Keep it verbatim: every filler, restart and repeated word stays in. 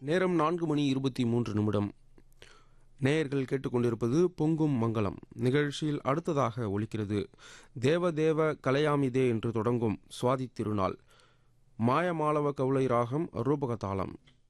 நேரம் நான்கு மணி இருபத்தி மூன்று நிமிடம். நேயர்கள் கேட்டுக்கொண்டிருப்பது பொங்கும் மங்களம் நிகழ்ச்சியில் அடுத்ததாக ஒலிக்கிறது தேவ தேவ கலையாமிதே என்று தொடங்கும் சுவாதி திருநாள் மாயமாளவ கவுளை ராகம் ரூபகதாளம்.